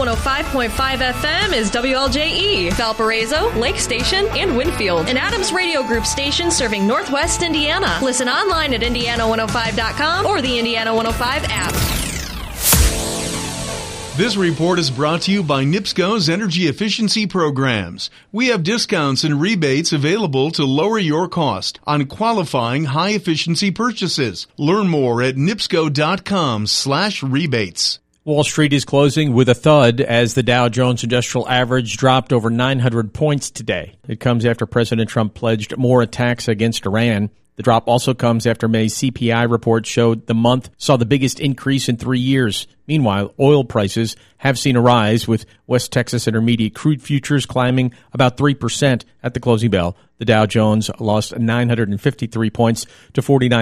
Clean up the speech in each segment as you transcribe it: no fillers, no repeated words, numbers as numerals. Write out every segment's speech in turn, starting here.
105.5 FM is WLJE, Valparaiso, Lake Station, and Winfield, an Adams Radio Group station serving Northwest Indiana. Listen online at Indiana105.com or the Indiana 105 app. This report is brought to you by NIPSCO's energy efficiency programs. We have discounts and rebates available to lower your cost on qualifying high-efficiency purchases. Learn more at nipsco.com/rebates. Wall Street is closing with a thud as the Dow Jones Industrial Average dropped over 900 points today. It comes after President Trump pledged more attacks against Iran. The drop also comes after May's CPI report showed the month saw the biggest increase in 3 years. Meanwhile, oil prices have seen a rise, with West Texas Intermediate crude futures climbing about 3% at the closing bell. The Dow Jones lost 953 points to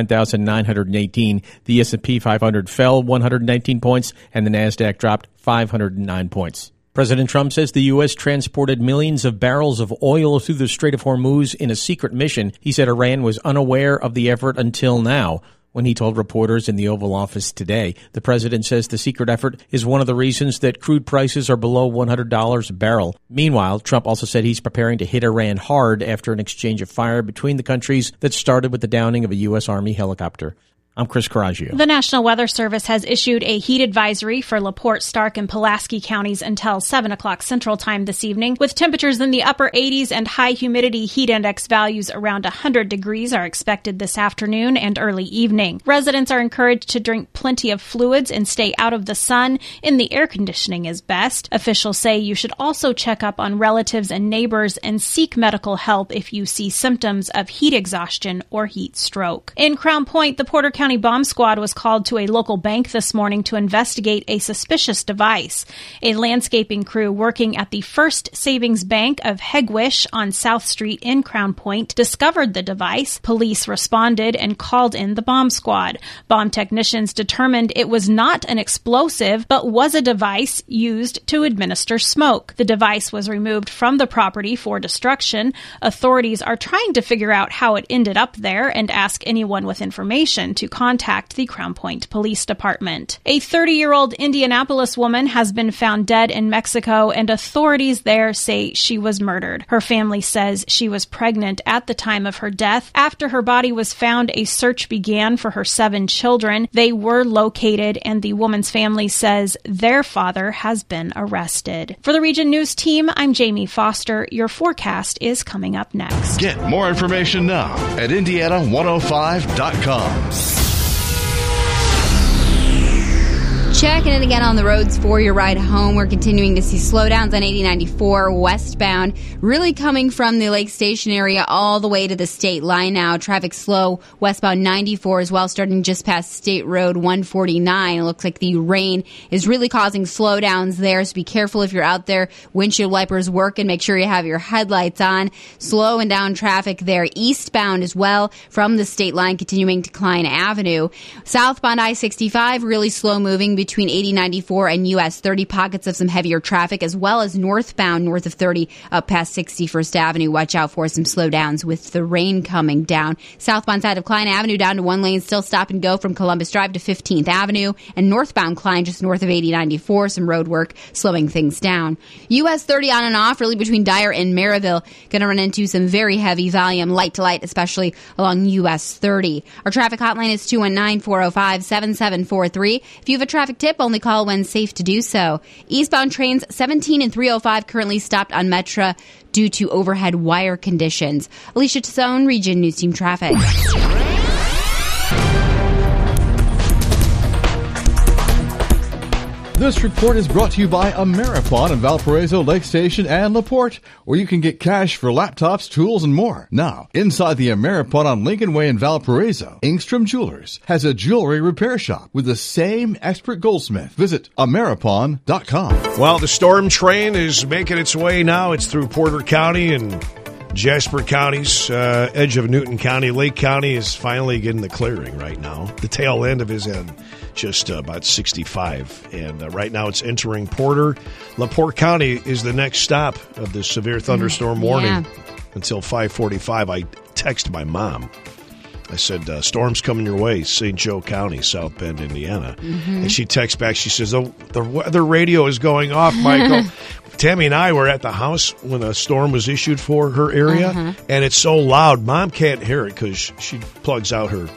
49,918. The S&P 500 fell 119 points, and the Nasdaq dropped 509 points. President Trump says the U.S. transported millions of barrels of oil through the Strait of Hormuz in a secret mission. He said Iran was unaware of the effort until now, when he told reporters in the Oval Office today. The president says the secret effort is one of the reasons that crude prices are below $100 a barrel. Meanwhile, Trump also said he's preparing to hit Iran hard after an exchange of fire between the countries that started with the downing of a U.S. Army helicopter. I'm Chris Coraggio. The National Weather Service has issued a heat advisory for LaPorte, Stark, and Pulaski counties until 7 o'clock Central Time this evening, with temperatures in the upper 80s and high humidity heat index values around 100 degrees are expected this afternoon and early evening. Residents are encouraged to drink plenty of fluids and stay out of the sun. In the air conditioning is best. Officials say you should also check up on relatives and neighbors and seek medical help if you see symptoms of heat exhaustion or heat stroke. In Crown Point, the Porter County Bomb Squad was called to a local bank this morning to investigate a suspicious device. A landscaping crew working at the First Savings Bank of Hegwish on South Street in Crown Point discovered the device. Police responded and called in the bomb squad. Bomb technicians determined it was not an explosive, but was a device used to administer smoke. The device was removed from the property for destruction. Authorities are trying to figure out how it ended up there and ask anyone with information to contact the Crown Point Police Department. A 30-year-old Indianapolis woman has been found dead in Mexico, and authorities there say she was murdered. Her family says she was pregnant at the time of her death. After her body was found, a search began for her 7 children. They were located, and the woman's family says their father has been arrested. For the Region News team, I'm Jamie Foster. Your forecast is coming up next. Get more information now at Indiana105.com. Checking it again on the roads for your ride home. We're continuing to see slowdowns on 8094 westbound, really coming from the Lake Station area all the way to the state line now. Traffic slow westbound 94 as well, starting just past State Road 149. It looks like the rain is really causing slowdowns there, so be careful if you're out there. Windshield wipers work and make sure you have your headlights on. Slowing down traffic there eastbound as well from the state line, continuing to Klein Avenue. Southbound I-65 really slow moving between 8094 and US 30, pockets of some heavier traffic, as well as northbound north of 30 up past 61st Avenue. Watch out for some slowdowns with the rain coming down. Southbound side of Klein Avenue down to one lane, still stop and go from Columbus Drive to 15th Avenue, and northbound Klein just north of 8094, some road work slowing things down. US 30 on and off really between Dyer and Maryville, going to run into some very heavy volume, light to light, especially along US 30. Our traffic hotline is 219-405-7743. If you have a traffic tip, only call when safe to do so. Eastbound trains 17 and 305 currently stopped on Metra due to overhead wire conditions. Alicia Tassone, Region News Team Traffic. This report is brought to you by Ameripon in Valparaiso, Lake Station, and LaPorte, where you can get cash for laptops, tools, and more. Now, inside the Ameripon on Lincoln Way in Valparaiso, Engstrom Jewelers has a jewelry repair shop with the same expert goldsmith. Visit Ameripon.com. Well, the storm train is making its way now. It's through Porter County and Jasper counties, edge of Newton County. Lake County is finally getting the clearing right now. The tail end of his end. Just about 65. And right now it's entering Porter. LaPorte County is the next stop of this severe thunderstorm warning until 5:45. I text my mom. I said, storm's coming your way, St. Joe County, South Bend, Indiana. And she texts back, she says, the weather radio is going off, Michael. Tammy and I were at the house when a storm was issued for her area, and it's so loud, Mom can't hear it because she plugs out her,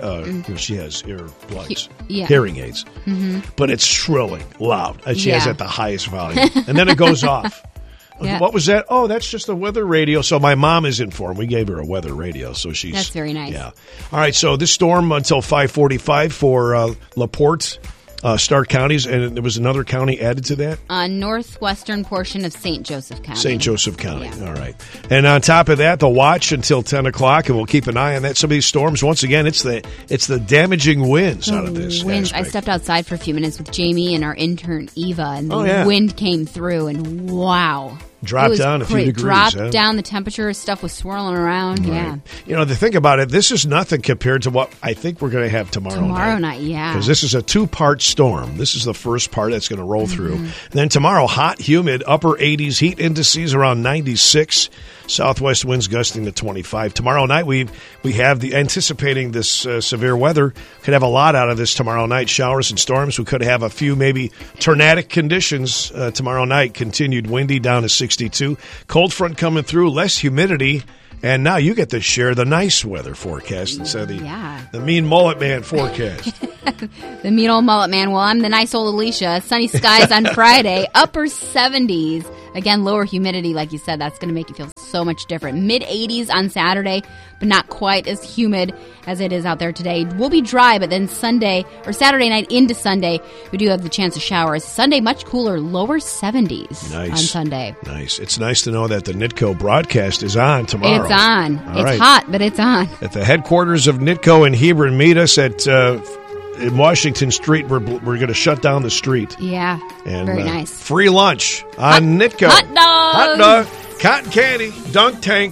she has earplugs, hearing aids. But it's shrilling loud, and she has it at the highest volume. And then it goes off. What was that? Oh, that's just the weather radio. So my mom is informed. We gave her a weather radio, so she's... That's very nice. Yeah. All right, so this storm until 5:45 for LaPorte, Stark counties, and there was another county added to that? Northwestern portion of St. Joseph County. St. Joseph County. Yeah. All right. And on top of that, the watch until 10 o'clock, and we'll keep an eye on that. Some of these storms, once again, it's the damaging winds out of this. Winds. I stepped outside for a few minutes with Jamie and our intern, Eva, and the wind came through, and wow. Dropped down a few degrees. Dropped down the temperature. Stuff was swirling around. Right. Yeah. You know, the thing about it, this is nothing compared to what I think we're going to have tomorrow night. Tomorrow night, yeah. Because this is a 2-part storm. This is the first part that's going to roll through. And then tomorrow, hot, humid, upper 80s, heat indices around 96. Southwest winds gusting to 25. Tomorrow night, we have anticipating this severe weather. Could have a lot out of this tomorrow night. Showers and storms. We could have a few maybe tornadic conditions tomorrow night. Continued windy down to 62. Cold front coming through. Less humidity. And now you get to share the nice weather forecast instead of the mean mullet man forecast. The mean old mullet man. Well, I'm the nice old Alicia. Sunny skies on Friday. Upper 70s. Again, lower humidity, like you said. That's going to make you feel so much different. Mid-80s on Saturday, but not quite as humid as it is out there today. We'll be dry, but then Saturday night into Sunday, we do have the chance of showers. Sunday, much cooler, lower 70s on Sunday. Nice. It's nice to know that the NITCO broadcast is on tomorrow. It's on. It's hot, but it's on. At the headquarters of NITCO in Hebron, meet us at... in Washington Street, we're going to shut down the street. Yeah, and, very nice. Free lunch on NITCO. Hot dog, cotton candy, dunk tank.